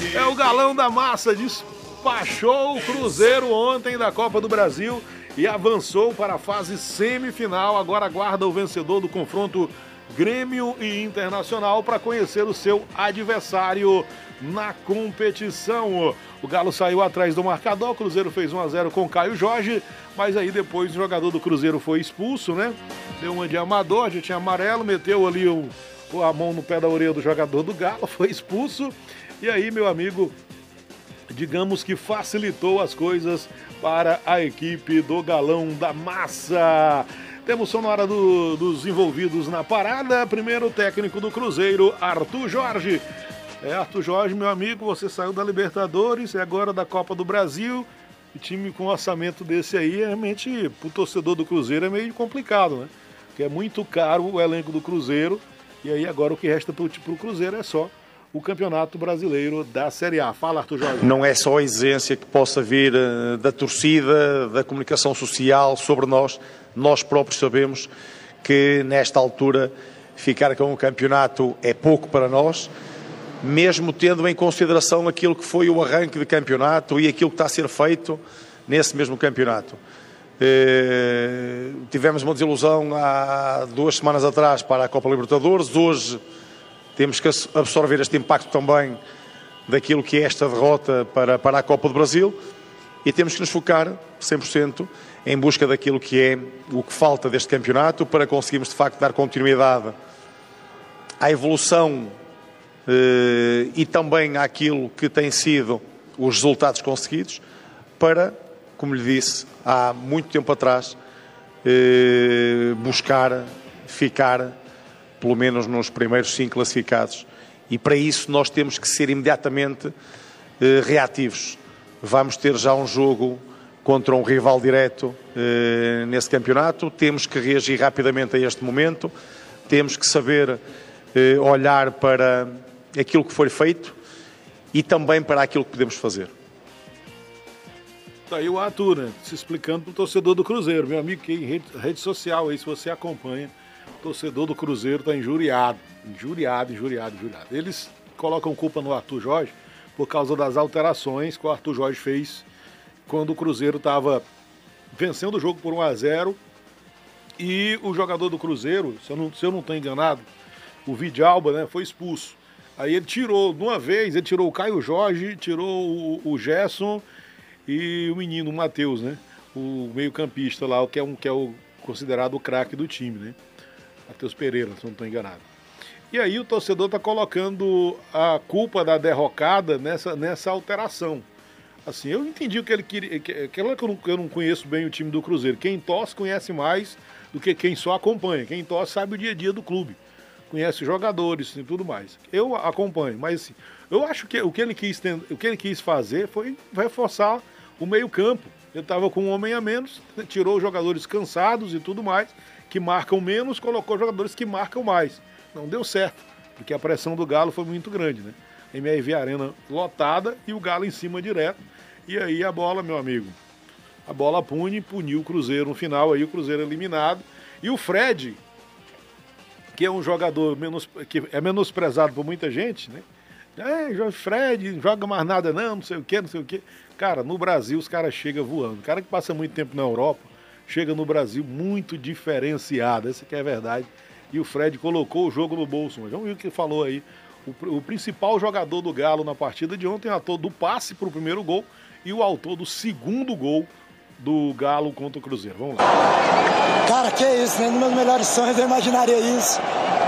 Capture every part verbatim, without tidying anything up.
É o Galão da Massa, despachou o Cruzeiro ontem da Copa do Brasil e avançou para a fase semifinal. Agora aguarda o vencedor do confronto Grêmio e Internacional para conhecer o seu adversário na competição. O Galo saiu atrás do marcador, o Cruzeiro fez um a zero com Caio Jorge, mas aí depois o jogador do Cruzeiro foi expulso, né? Deu uma de amador, já tinha amarelo, meteu ali o, a mão no pé da orelha do jogador do Galo, foi expulso. E aí, meu amigo, digamos que facilitou as coisas para a equipe do Galão da Massa. Temos som na hora do, dos envolvidos na parada. Primeiro, o técnico do Cruzeiro, Arthur Jorge. É, Arthur Jorge, meu amigo, você saiu da Libertadores e agora da Copa do Brasil. E time com orçamento desse aí, realmente, pro torcedor do Cruzeiro é meio complicado, né? Porque é muito caro o elenco do Cruzeiro. E aí agora o que resta pro, pro Cruzeiro é só o Campeonato Brasileiro da Série A. Fala, Arthur Jorge. Não é só a exigência que possa vir uh, da torcida, da comunicação social sobre nós. Nós próprios sabemos que nesta altura ficar com o campeonato é pouco para nós, mesmo tendo em consideração aquilo que foi o arranque de campeonato e aquilo que está a ser feito nesse mesmo campeonato. Eh, tivemos uma desilusão há duas semanas atrás para a Copa Libertadores. Hoje temos que absorver este impacto também daquilo que é esta derrota para, para a Copa do Brasil e temos que nos focar cem por cento em busca daquilo que é o que falta deste campeonato para conseguirmos de facto dar continuidade à evolução eh, e também àquilo que têm sido os resultados conseguidos para, como lhe disse, há muito tempo atrás, eh, buscar ficar pelo menos nos primeiros cinco classificados. E para isso nós temos que ser imediatamente eh, reativos. Vamos ter já um jogo contra um rival direto eh, nesse campeonato. Temos que reagir rapidamente a este momento. Temos que saber eh, olhar para aquilo que foi feito e também para aquilo que podemos fazer. Tá aí o Arthur, né? Se explicando para o torcedor do Cruzeiro. Meu amigo, que em rede, rede social aí, se você acompanha, o torcedor do Cruzeiro está injuriado. Injuriado, injuriado, injuriado. Eles colocam culpa no Arthur Jorge por causa das alterações que o Arthur Jorge fez quando o Cruzeiro estava vencendo o jogo por um a zero e o jogador do Cruzeiro, se eu não, se eu não estou enganado, o Vidalba, né, foi expulso. Aí ele tirou, de uma vez, ele tirou o Caio Jorge, tirou o, o Gerson e o menino, o Matheus, né, o meio-campista lá, que é, um, que é o, considerado o craque do time, né, Matheus Pereira, se eu não estou enganado. E aí o torcedor está colocando a culpa da derrocada nessa, nessa alteração. Assim, eu entendi o que ele queria, que, que eu, não, eu não conheço bem o time do Cruzeiro. Quem torce conhece mais do que quem só acompanha. Quem torce sabe o dia a dia do clube, conhece jogadores e tudo mais. Eu acompanho, mas assim, eu acho que o que ele quis, o que ele quis fazer foi reforçar o meio-campo. Ele estava com um homem a menos, tirou os jogadores cansados e tudo mais, que marcam menos, colocou jogadores que marcam mais. Não deu certo, porque a pressão do Galo foi muito grande, né? M R V Arena lotada e o Galo em cima direto. E aí a bola, meu amigo, a bola pune, puniu o Cruzeiro no final, aí o Cruzeiro eliminado. E o Fred, que é um jogador menos, que é menosprezado por muita gente, né? É, Fred, não joga mais nada não, não sei o que, não sei o que. Cara, no Brasil os caras chegam voando. O cara que passa muito tempo na Europa, chega no Brasil muito diferenciado, essa que é a verdade. E o Fred colocou o jogo no bolso, mas vamos ver o que falou aí. O, o principal jogador do Galo na partida de ontem, autor do passe para o primeiro gol e o autor do segundo gol do Galo contra o Cruzeiro. Vamos lá. Cara, que isso, né? Nos meus melhores sonhos eu imaginaria isso.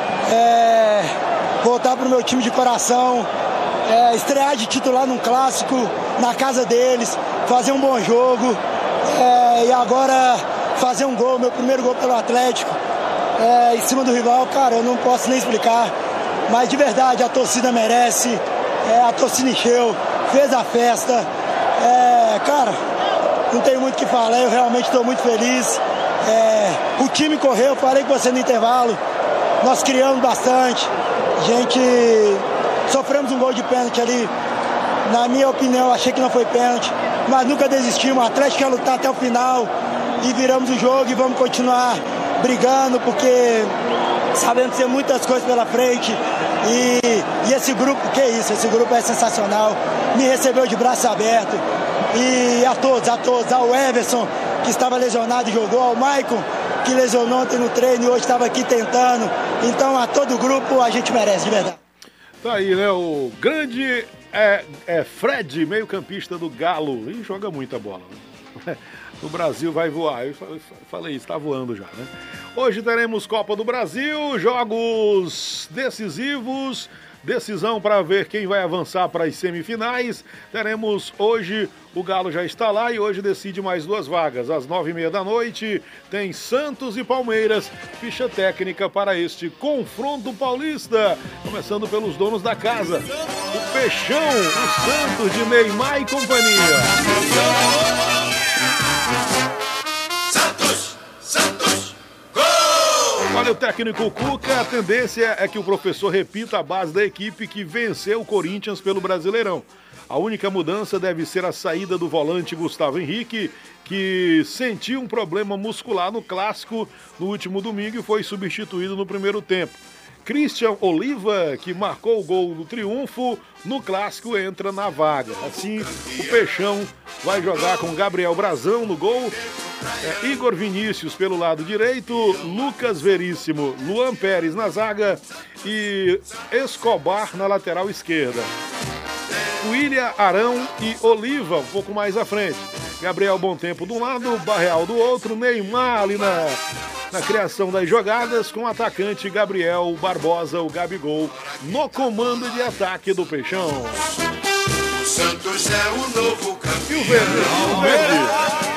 É... Voltar pro meu time de coração, é... estrear de titular num clássico, na casa deles, fazer um bom jogo, é... e agora fazer um gol, meu primeiro gol pelo Atlético, é... em cima do rival, cara, eu não posso nem explicar. Mas de verdade, a torcida merece, é, a torcida encheu, fez a festa. É, cara, não tenho muito o que falar, eu realmente estou muito feliz. É, o time correu, falei com você no intervalo, nós criamos bastante. A gente sofremos um gol de pênalti ali. Na minha opinião, achei que não foi pênalti, mas nunca desistimos. O Atlético quer lutar até o final e viramos o jogo e vamos continuar brigando, porque sabemos que tem muitas coisas pela frente. E, e esse grupo, que é isso? Esse grupo é sensacional. Me recebeu de braço aberto. E a todos, a todos, ao Everson, que estava lesionado e jogou, ao Maicon, que lesionou ontem no treino e hoje estava aqui tentando. Então, a todo o grupo, a gente merece, de verdade. Tá aí, né? O grande é, é Fred, meio-campista do Galo. E joga muita bola, né? No Brasil vai voar. Eu falei isso, tá voando já, né? Hoje teremos Copa do Brasil, jogos decisivos, decisão para ver quem vai avançar para as semifinais. Teremos hoje, o Galo já está lá e hoje decide mais duas vagas. Às nove e meia da noite tem Santos e Palmeiras, ficha técnica para este confronto paulista. Começando pelos donos da casa, o Peixão, o Santos de Neymar e companhia. Santos, Santos, gol! Olha, o técnico Cuca, a tendência é que o professor repita a base da equipe que venceu o Corinthians pelo Brasileirão. A única mudança deve ser a saída do volante Gustavo Henrique, que sentiu um problema muscular no clássico no último domingo e foi substituído no primeiro tempo. Christian Oliva, que marcou o gol do triunfo no clássico, entra na vaga. Assim, o Peixão vai jogar com Gabriel Brazão no gol, é, Igor Vinícius pelo lado direito, Lucas Veríssimo, Luan Pérez na zaga e Escobar na lateral esquerda. William Arão e Oliva um pouco mais à frente. Gabriel Bontempo de um lado, Barreal do outro, Neymar ali na... na criação das jogadas, com o atacante Gabriel Barbosa, o Gabigol, no comando de ataque do Peixão. O Santos é o novo campeão. E o verde? O verde.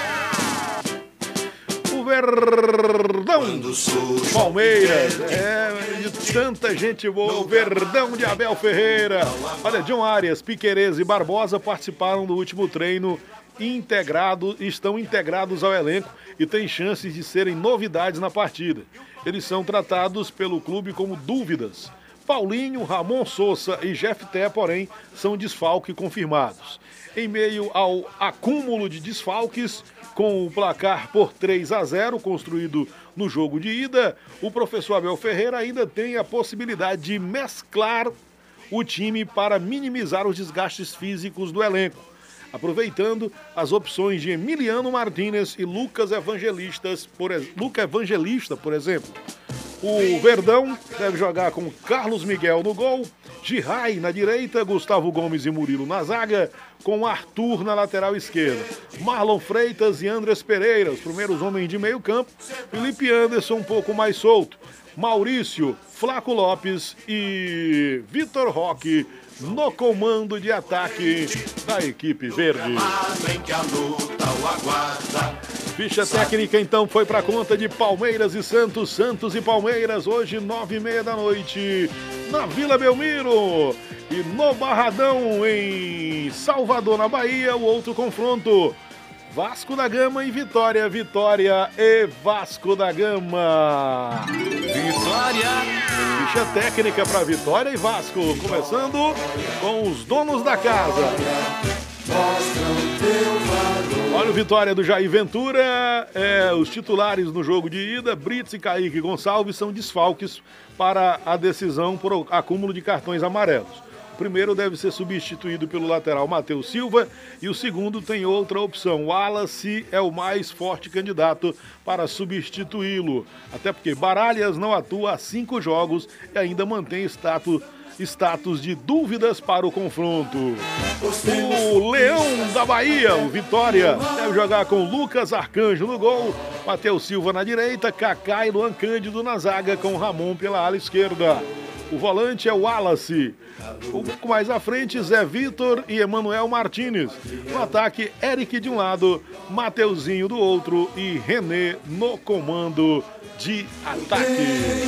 O Verdão. Palmeiras. É, de tanta gente boa. O Verdão de Abel Ferreira. Olha, John Arias, Piquerez e Barbosa participaram do último treino integrado, estão integrados ao elenco e têm chances de serem novidades na partida. Eles são tratados pelo clube como dúvidas. Paulinho, Ramon Sousa e Jefté, porém, são desfalques confirmados. Em meio ao acúmulo de desfalques, com o placar por três a zero construído no jogo de ida, o professor Abel Ferreira ainda tem a possibilidade de mesclar o time para minimizar os desgastes físicos do elenco, aproveitando as opções de Emiliano Martínez e Lucas Evangelistas, por, Lucas Evangelista, por exemplo. O Verdão deve jogar com Carlos Miguel no gol, Girai na direita, Gustavo Gomes e Murilo na zaga, com Arthur na lateral esquerda. Marlon Freitas e Andrés Pereira, os primeiros homens de meio campo. Felipe Anderson um pouco mais solto. Maurício, Flaco Lopes e Vitor Roque no comando de ataque da equipe verde. Ficha técnica então foi para conta de Palmeiras e Santos, Santos e Palmeiras, hoje nove e meia da noite, na Vila Belmiro. E no Barradão, em Salvador, na Bahia, o outro confronto. Vasco da Gama e Vitória, Vitória e Vasco da Gama. Vitória. Ficha técnica para Vitória e Vasco, começando com os donos da casa. Olha o Vitória do Jair Ventura, é, os titulares no jogo de ida, Brits e Kaique Gonçalves são desfalques para a decisão por acúmulo de cartões amarelos. O primeiro deve ser substituído pelo lateral Matheus Silva e o segundo tem outra opção. O Wallace é o mais forte candidato para substituí-lo, até porque Baralhas não atua há cinco jogos e ainda mantém status, status de dúvidas para o confronto. O Leão da Bahia, o Vitória, deve jogar com Lucas Arcanjo no gol, Matheus Silva na direita, Kaká e Luan Cândido na zaga com Ramon pela ala esquerda. O volante é o Wallace. Um pouco mais à frente, Zé Vitor e Emanuel Martínez. No ataque, Eric de um lado, Mateuzinho do outro e René no comando de ataque.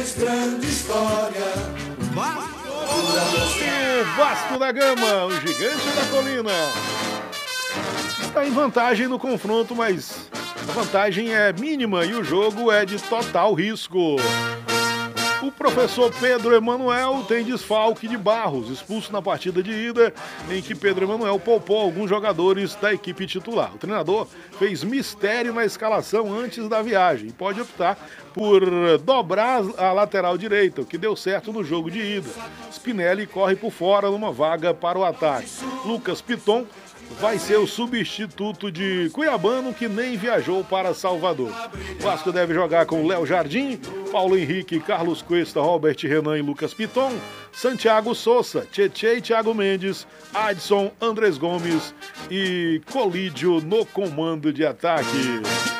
O Vasco da Gama, o gigante da colina, está em vantagem no confronto, mas a vantagem é mínima e o jogo é de total risco. O professor Pedro Emanuel tem desfalque de Barros, expulso na partida de ida, em que Pedro Emanuel poupou alguns jogadores da equipe titular. O treinador fez mistério na escalação antes da viagem e pode optar por dobrar a lateral direita, o que deu certo no jogo de ida. Spinelli corre por fora numa vaga para o ataque. Lucas Piton vai ser o substituto de Cuiabano, que nem viajou para Salvador. O Vasco deve jogar com Léo Jardim, Paulo Henrique, Carlos Cuesta, Robert Renan e Lucas Piton, Santiago Souza, Tietê e Thiago Mendes, Adson, Andrés Gomes e Colídio no comando de ataque.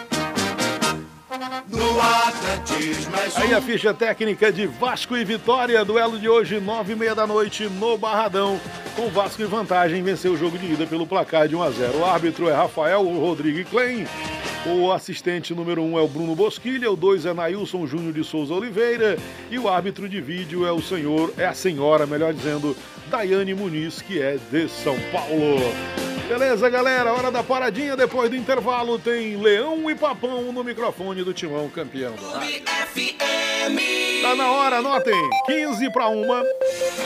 No atletismo é Aí a ficha técnica de Vasco e Vitória, duelo de hoje, nove e meia da noite no Barradão, com Vasco em vantagem, venceu o jogo de ida pelo placar de um a zero. O árbitro é Rafael Rodrigues Klein, o assistente número um é o Bruno Bosquilha, o dois é Nailson Júnior de Souza Oliveira e o árbitro de vídeo é o senhor, é a senhora, melhor dizendo, Daiane Muniz, que é de São Paulo. Beleza, galera? Hora da paradinha. Depois do intervalo tem Leão e Papão no microfone do Timão Campeão do Rádio. Tá na hora, anotem. quinze para uma.